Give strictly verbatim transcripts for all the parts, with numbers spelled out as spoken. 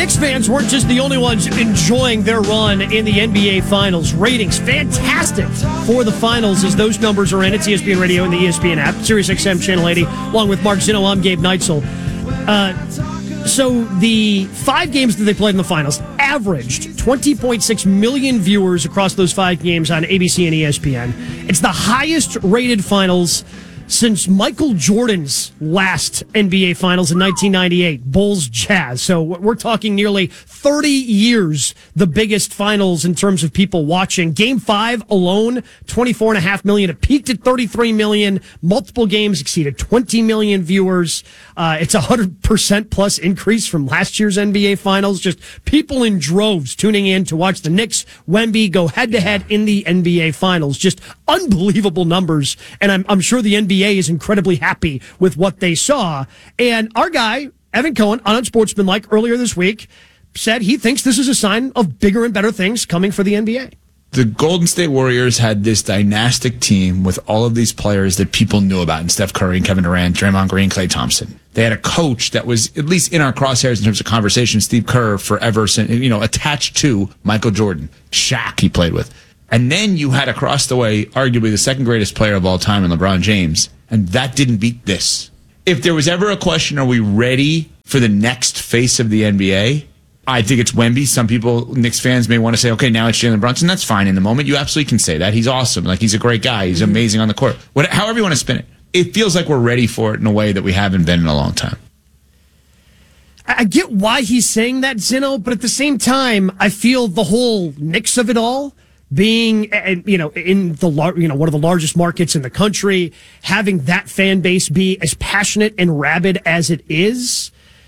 Knicks fans weren't just the only ones enjoying their run in the N B A Finals. Ratings, fantastic for the Finals as those numbers are in. It's E S P N Radio and the E S P N app. Sirius X M Channel eighty, along with Mark Zinno. I'm Gabe Neitzel. Uh, so the five games that they played in the Finals averaged twenty point six million viewers across those five games on A B C and E S P N. It's the highest rated Finals since Michael Jordan's last N B A Finals in nineteen ninety-eight, Bulls Jazz. So we're talking nearly thirty years, the biggest Finals in terms of people watching. Game five alone, twenty-four point five million. It peaked at thirty-three million. Multiple games exceeded twenty million viewers. Uh, it's a one hundred percent plus increase from last year's N B A Finals. Just people in droves tuning in to watch the Knicks, Wemby go head-to-head in the N B A Finals. Just unbelievable numbers. And I'm, I'm sure the N B A is incredibly happy with what they saw. And our guy, Evan Cohen, on Unsportsmanlike earlier this week, said he thinks this is a sign of bigger and better things coming for the N B A. The Golden State Warriors had this dynastic team with all of these players that people knew about, and Steph Curry and Kevin Durant, Draymond Green, Klay Thompson. They had a coach that was at least in our crosshairs in terms of conversation, Steve Kerr, forever, you know, attached to Michael Jordan, Shaq he played with. And then you had across the way, arguably the second greatest player of all time in LeBron James, and that didn't beat this. If there was ever a question, are we ready for the next face of the N B A? I think it's Wemby. Some people, Knicks fans, may want to say, okay, now it's Jalen Brunson. That's fine in the moment. You absolutely can say that. He's awesome. Like, he's a great guy. He's amazing on the court. What, however you want to spin it. It feels like we're ready for it in a way that we haven't been in a long time. I get why he's saying that, Zinno, but at the same time, I feel the whole mix of it all, being, you know, in the you know one of the largest markets in the country, having that fan base be as passionate and rabid as it is,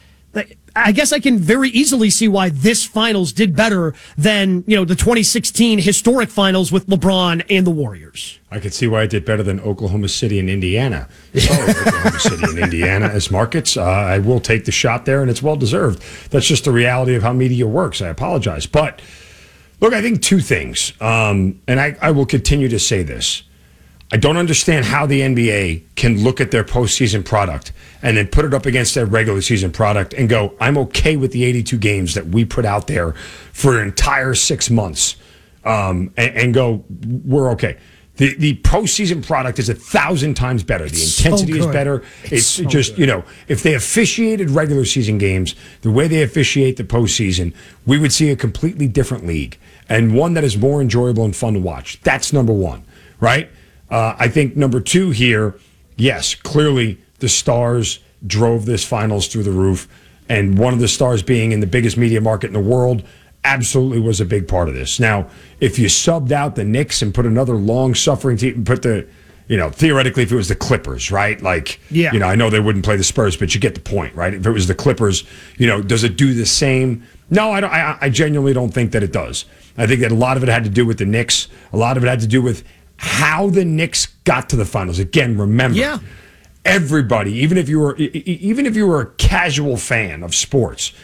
I guess I can very easily see why this Finals did better than, you know, the twenty sixteen historic Finals with LeBron and the Warriors. I could see why it did better than Oklahoma City and Indiana. Sorry, Oklahoma City and Indiana as markets. Uh, I will take the shot there, and it's well-deserved. That's just the reality of how media works. I apologize. But, look, I think two things, um, and I, I will continue to say this. I don't understand how the N B A can look at their postseason product and then put it up against their regular season product and go, I'm okay with the eighty-two games that we put out there for an entire six months um, and, and go, we're okay. The the postseason product is a thousand times better. The It's intensity so is good. better. It's It's so just, good. you know, if they officiated regular season games the way they officiate the postseason, we would see a completely different league and one that is more enjoyable and fun to watch. That's number one, right? Uh, I think number two here, yes, clearly the stars drove this Finals through the roof, and one of the stars being in the biggest media market in the world absolutely was a big part of this. Now, if you subbed out the Knicks and put another long-suffering team, put the, you know, theoretically, if it was the Clippers, right? Like, yeah. you know, I know they wouldn't play the Spurs, but you get the point, right? If it was the Clippers, you know, does it do the same? No, I don't. I, I genuinely don't think that it does. I think that a lot of it had to do with the Knicks. A lot of it had to do with how the Knicks got to the Finals. Again, remember, Yeah. everybody, even if you were, even if you were a casual fan of sports,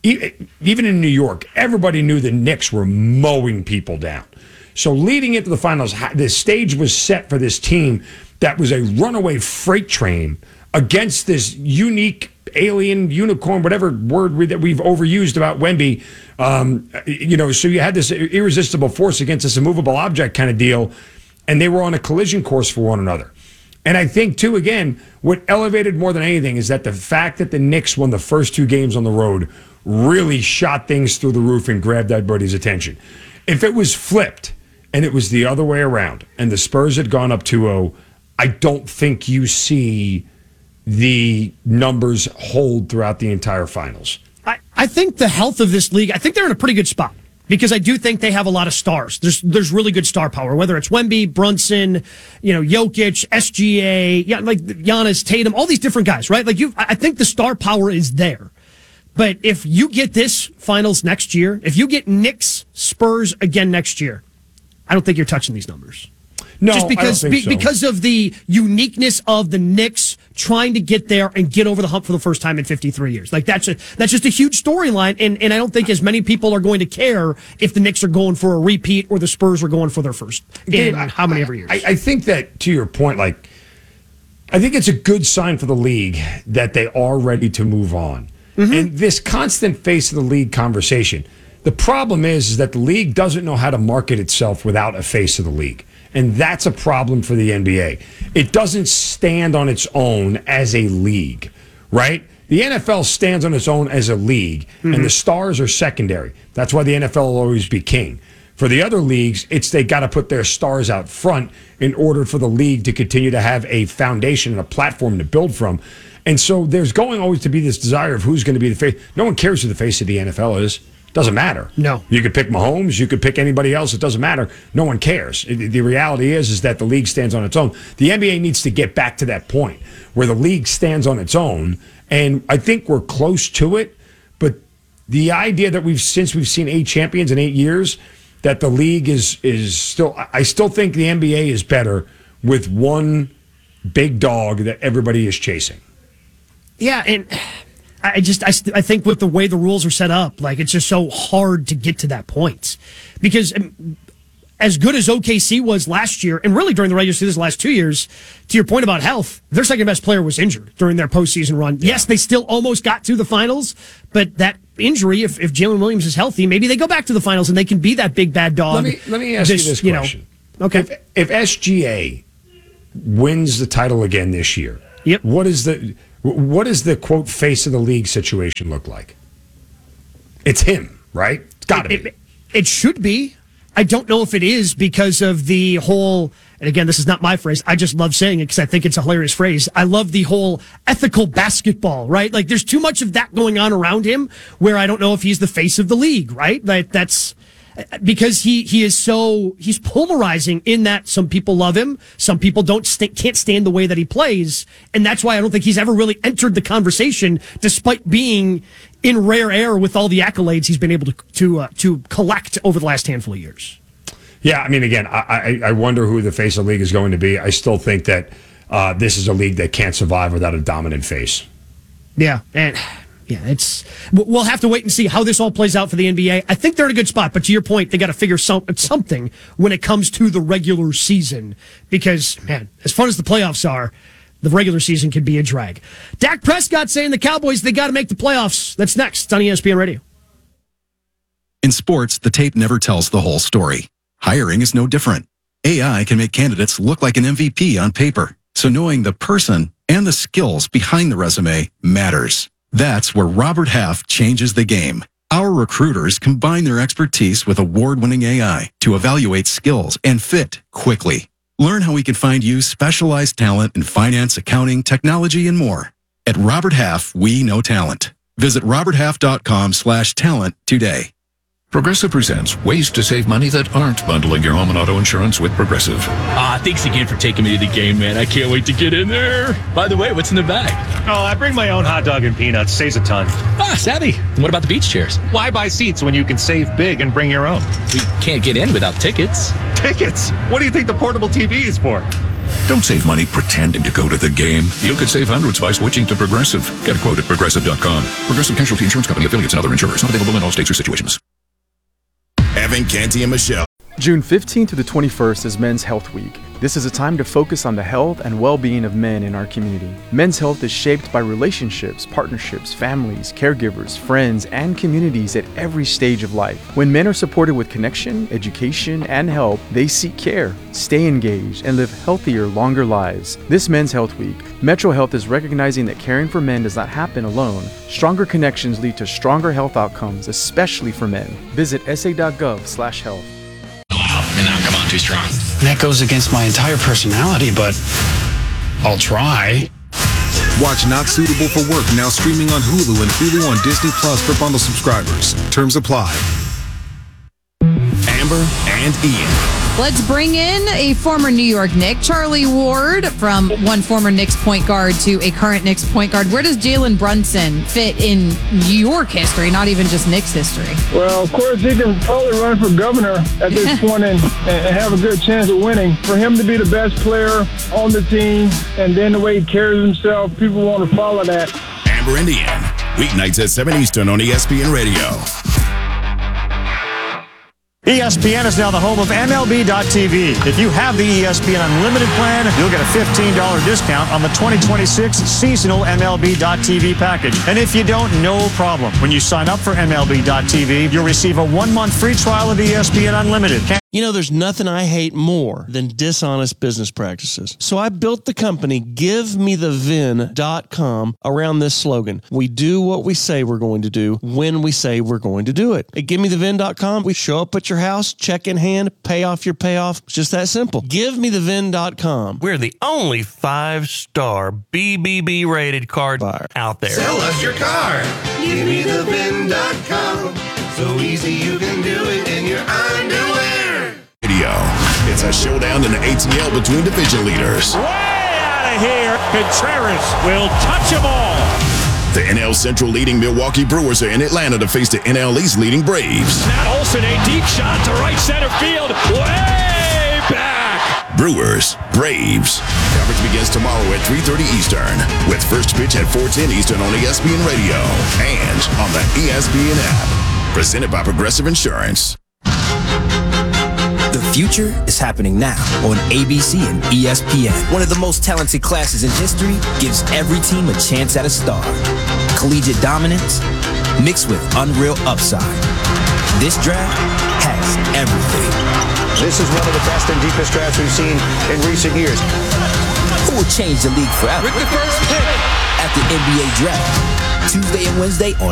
even in New York, everybody knew the Knicks were mowing people down. So leading into the Finals, the stage was set for this team that was a runaway freight train against this unique alien, unicorn, whatever word we, that we've overused about Wemby. Um, you know, so you had this irresistible force against this immovable object kind of deal, and they were on a collision course for one another. And I think, too, again, what elevated more than anything is that the fact that the Knicks won the first two games on the road really shot things through the roof and grabbed everybody's attention. If it was flipped and it was the other way around and the Spurs had gone up two oh, I don't think you see the numbers hold throughout the entire Finals. I, I think the health of this league, I think they're in a pretty good spot. Because I do think they have a lot of stars. There's there's really good star power, whether it's Wemby, Brunson, you know, Jokic, S G A, yeah, like Giannis, Tatum, all these different guys, right? Like you, I think the star power is there. But if you get this Finals next year, if you get Knicks, Spurs again next year, I don't think you're touching these numbers. No, just because I don't think be, so. because of the uniqueness of the Knicks trying to get there and get over the hump for the first time in fifty-three years. Like that's a, that's just a huge storyline, and, and I don't think as many people are going to care if the Knicks are going for a repeat or the Spurs are going for their first in Dave, how many ever years. I, I think that, to your point, like, I think it's a good sign for the league that they are ready to move on. Mm-hmm. And this constant face of the league conversation. The problem is, is that the league doesn't know how to market itself without a face of the league. And that's a problem for the N B A. It doesn't stand on its own as a league, right? The N F L stands on its own as a league, mm-hmm. and the stars are secondary. That's why the N F L will always be king. For the other leagues, it's they got to put their stars out front in order for the league to continue to have a foundation and a platform to build from. And so there's going always to be this desire of who's going to be the face. No one cares who the face of the N F L is. Doesn't matter. No. You could pick Mahomes. You could pick anybody else. It doesn't matter. No one cares. The reality is, is that the league stands on its own. The N B A needs to get back to that point where the league stands on its own. And I think we're close to it. But the idea that we've, since we've seen eight champions in eight years, that the league is, is still, I still think the N B A is better with one big dog that everybody is chasing. Yeah. And I just, I, I think with the way the rules are set up, like it's just so hard to get to that point. Because as good as O K C was last year, and really during the regular season the last two years, to your point about health, their second best player was injured during their postseason run. Yeah. Yes, they still almost got to the finals, but that injury, if, if Jalen Williams is healthy, maybe they go back to the finals and they can be that big bad dog. Let me, let me ask this, you this question. You know, okay. If, if S G A wins the title again this year, yep. what is the... What does the, quote, face of the league situation look like? It's him, right? It's got to be. It, it should be. I don't know if it is because of the whole, and again, this is not my phrase. I just love saying it because I think it's a hilarious phrase. I love the whole ethical basketball, right? Like there's too much of that going on around him where I don't know if he's the face of the league, right? Like that's... Because he, he is so, he's polarizing in that some people love him, some people don't st- can't stand the way that he plays, and that's why I don't think he's ever really entered the conversation, despite being in rare air with all the accolades he's been able to to uh, to collect over the last handful of years. Yeah, I mean, again, I, I wonder who the face of the league is going to be. I still think that uh, this is a league that can't survive without a dominant face. Yeah, and... Yeah, it's. We'll have to wait and see how this all plays out for the N B A. I think they're in a good spot, but to your point, they got to figure some, something when it comes to the regular season because, man, as fun as the playoffs are, the regular season can be a drag. Dak Prescott saying the Cowboys, they got to make the playoffs. That's next on E S P N Radio. In sports, the tape never tells the whole story. Hiring is no different. A I can make candidates look like an M V P on paper, so knowing the person and the skills behind the resume matters. That's where Robert Half changes the game. Our recruiters combine their expertise with award-winning A I to evaluate skills and fit quickly. Learn how we can find you specialized talent in finance, accounting, technology, and more. At Robert Half, we know talent. Visit roberthalf.com slash talent today. Progressive presents ways to save money that aren't bundling your home and auto insurance with Progressive. Ah, thanks again for taking me to the game, man. I can't wait to get in there. By the way, what's in the bag? Oh, I bring my own hot dog and peanuts. Saves a ton. Ah, savvy. And what about the beach chairs? Why buy seats when you can save big and bring your own? We can't get in without tickets. Tickets? What do you think the portable T V is for? Don't save money pretending to go to the game. You could save hundreds by switching to Progressive. Get a quote at progressive dot com. Progressive Casualty Insurance Company, affiliates, and other insurers. Not available in all states or situations. Evan, Canty, and Michelle. June fifteenth to the twenty-first is Men's Health Week. This is a time to focus on the health and well-being of men in our community. Men's health is shaped by relationships, partnerships, families, caregivers, friends, and communities at every stage of life. When men are supported with connection, education, and help, they seek care, stay engaged, and live healthier, longer lives. This Men's Health Week, Metro Health is recognizing that caring for men does not happen alone. Stronger connections lead to stronger health outcomes, especially for men. Visit sa.gov slash health. And now come on too strong. That goes against my entire personality, but I'll try. Watch Not Suitable for Work now streaming on Hulu and Hulu on Disney Plus for bundle subscribers. Terms apply. Amber and Ian. Let's bring in a former New York Knick, Charlie Ward, from one former Knicks point guard to a current Knicks point guard. Where does Jalen Brunson fit in New York history, not even just Knicks history? Well, of course, he can probably run for governor at this point and, and have a good chance of winning. For him to be the best player on the team and then the way he carries himself, people want to follow that. Amber and Ian, weeknights at seven Eastern on E S P N Radio. E S P N is now the home of M L B dot T V. If you have the E S P N Unlimited plan, you'll get a fifteen dollars discount on the twenty twenty-six seasonal M L B dot T V package. And if you don't, no problem. When you sign up for M L B dot T V, you'll receive a one-month free trial of E S P N Unlimited. You know, there's nothing I hate more than dishonest business practices. So I built the company give me the vin dot com around this slogan. We do what we say we're going to do when we say we're going to do it. At give me the vin dot com, we show up at your house, check in hand, pay off your payoff. It's just that simple. give me the vin dot com. We're the only five-star B B B rated car buyer out there. Sell us your car. give me the vin dot com. So easy you can do it in your underwear. Radio. It's a showdown in the A T L between division leaders. Way out of here. Contreras will touch them all. The N L Central leading Milwaukee Brewers are in Atlanta to face the N L East leading Braves. Matt Olson, a deep shot to right center field. Way back. Brewers, Braves. Coverage begins tomorrow at three thirty Eastern with first pitch at four ten Eastern on E S P N Radio and on the E S P N app. Presented by Progressive Insurance. The future is happening now on A B C and E S P N. One of the most talented classes in history gives every team a chance at a star. Collegiate dominance mixed with unreal upside. This draft has everything. This is one of the best and deepest drafts we've seen in recent years. Who will change the league forever? With the first pick at the N B A draft, Tuesday and Wednesday on